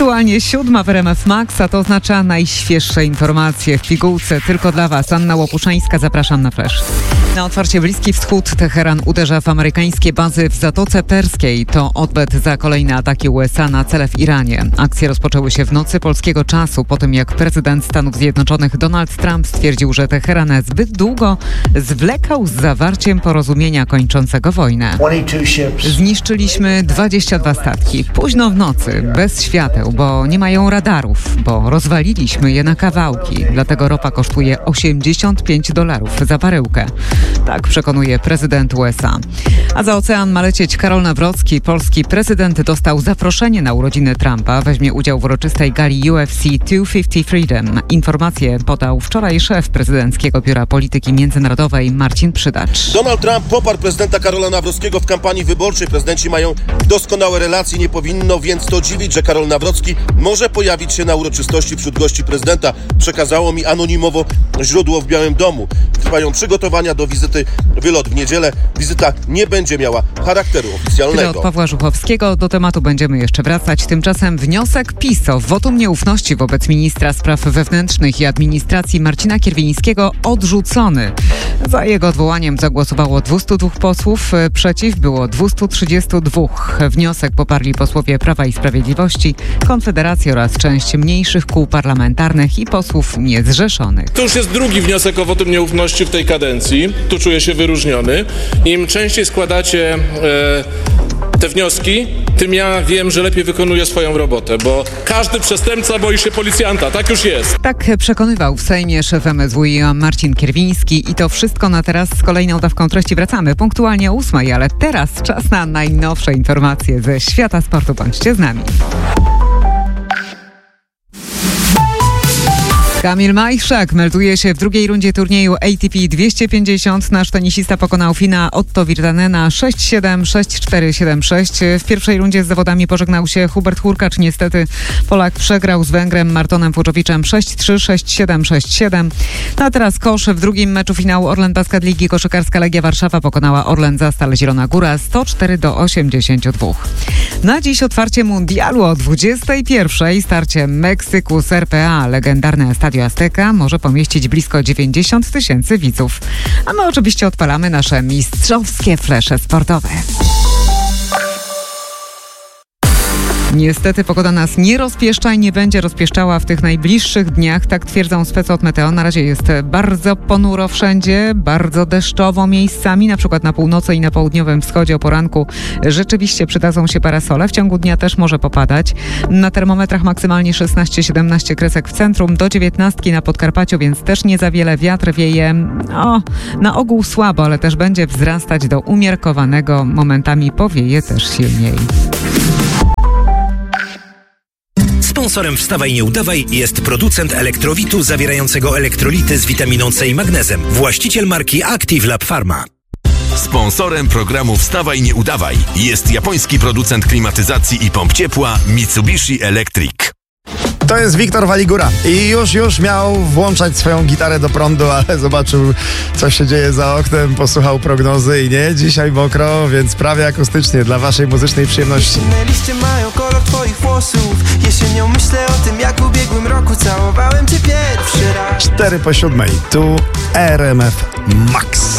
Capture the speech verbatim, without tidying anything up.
Aktualnie siódma w R M F Max, a to oznacza najświeższe informacje w pigułce. Tylko dla Was. Anna Łopuszańska, zapraszam na Flash. Na otwarcie Bliski Wschód Teheran uderza w amerykańskie bazy w Zatoce Perskiej. To odwet za kolejne ataki U S A na cele w Iranie. Akcje rozpoczęły się w nocy polskiego czasu, po tym jak prezydent Stanów Zjednoczonych Donald Trump stwierdził, że Teheran zbyt długo zwlekał z zawarciem porozumienia kończącego wojnę. Zniszczyliśmy dwadzieścia dwa statki. Późno w nocy, bez świateł, bo nie mają radarów, bo rozwaliliśmy je na kawałki. Dlatego ropa kosztuje osiemdziesiąt pięć dolarów za baryłkę. Tak przekonuje prezydent U S A. A za ocean ma lecieć Karol Nawrocki. Polski prezydent dostał zaproszenie na urodziny Trumpa. Weźmie udział w uroczystej gali U F C dwieście pięćdziesiąt Freedom. Informację podał wczoraj szef prezydenckiego Biura Polityki Międzynarodowej Marcin Przydacz. Donald Trump poparł prezydenta Karola Nawrockiego w kampanii wyborczej. Prezydenci mają doskonałe relacje. Nie powinno więc to dziwić, że Karol Nawrocki może pojawić się na uroczystości wśród gości prezydenta. Przekazało mi anonimowo źródło w Białym Domu. Trwają przygotowania do wizyty. Wylot w niedzielę. Wizyta nie będzie miała charakteru oficjalnego. Tyle od Pawła Żuchowskiego. Do tematu będziemy jeszcze wracać. Tymczasem wniosek PiS o wotum nieufności wobec ministra spraw wewnętrznych i administracji Marcina Kierwińskiego odrzucony. Za jego odwołaniem zagłosowało dwieście dwa posłów. Przeciw było dwieście trzydzieści dwa. Wniosek poparli posłowie Prawa i Sprawiedliwości, Konfederacji oraz część mniejszych kół parlamentarnych i posłów niezrzeszonych. To już jest drugi wniosek o wotum nieufności w tej kadencji. Tu czuję się wyróżniony. Im częściej składacie e, te wnioski, tym ja wiem, że lepiej wykonuję swoją robotę, bo każdy przestępca boi się policjanta. Tak już jest. Tak przekonywał w Sejmie szef M S W i Marcin Kierwiński. I to wszystko na teraz. Z kolejną dawką treści wracamy punktualnie o ósmej, ale teraz czas na najnowsze informacje ze świata sportu. Bądźcie z nami. Kamil Majchrzak melduje się w drugiej rundzie turnieju A T P dwieście pięćdziesiąt. Nasz tenisista pokonał Fina Otto Virtanena sześć siedem, sześć cztery, siedem sześć. W pierwszej rundzie z zawodami pożegnał się Hubert Hurkacz. Niestety Polak przegrał z Węgrem Martonem Fuczowiczem sześć trzy, sześć siedem, sześć siedem. No a teraz kosz. W drugim meczu finału Orlen Basket Ligi koszykarska Legia Warszawa pokonała Orlen Zastal Zielona Góra sto cztery do osiemdziesięciu dwóch. Na dziś otwarcie mundialu o dwudziestej pierwszej. Starcie Meksyku z R P A. Legendarne Stadio Azteca może pomieścić blisko dziewięćdziesiąt tysięcy widzów. A my oczywiście odpalamy nasze mistrzowskie flesze sportowe. Niestety pogoda nas nie rozpieszcza i nie będzie rozpieszczała w tych najbliższych dniach, tak twierdzą specy od Meteo. Na razie jest bardzo ponuro wszędzie, bardzo deszczowo miejscami, na przykład na północy i na południowym wschodzie o poranku rzeczywiście przydadzą się parasole. W ciągu dnia też może popadać. Na termometrach maksymalnie szesnaście siedemnaście kresek w centrum, do dziewiętnastki na Podkarpaciu, więc też nie za wiele. Wiatr wieje o, na ogół słabo, ale też będzie wzrastać do umiarkowanego. Momentami powieje też silniej. Sponsorem Wstawaj Nie Udawaj jest producent elektrowitu zawierającego elektrolity z witaminą C i magnezem. Właściciel marki Active Lab Pharma. Sponsorem programu Wstawaj Nie Udawaj jest japoński producent klimatyzacji i pomp ciepła Mitsubishi Electric. To jest Wiktor Waligura i już, już miał włączać swoją gitarę do prądu, ale zobaczył, co się dzieje za oknem, posłuchał prognozy i nie, dzisiaj mokro, więc prawie akustycznie dla waszej muzycznej przyjemności. Liście mają kolor twoich włosów. Jesienią myślę o tym, jak w ubiegłym roku całowałem cię pierwszy raz. Cztery po siódmej, tu R M F Max.